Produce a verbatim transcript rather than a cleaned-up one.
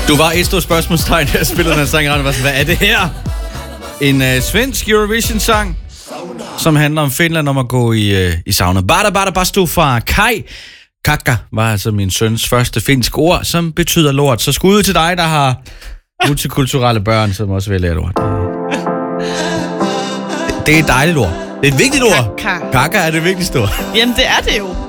Du var et stort spørgsmålstegn, jeg spillede den sang, og hvad er det her? En uh, svensk Eurovision-sang, som handler om Finland, om at gå i, uh, i sauna. Bada bada bastu fra Kai. Kakka var altså min søns første finske ord, som betyder lort. Så skud til dig, der har multikulturelle børn, som også vil lære et ord. Det, det er et dejligt ord. Det er et vigtigt ord. Kakka. Kakka er det vigtigste ord. Jamen, det er det jo.